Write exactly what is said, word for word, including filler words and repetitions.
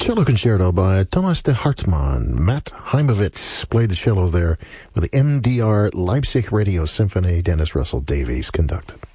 Cello concerto by Thomas de Hartmann. Matt Heimovitz played the cello there with the M D R Leipzig Radio Symphony. Dennis Russell Davies conducted.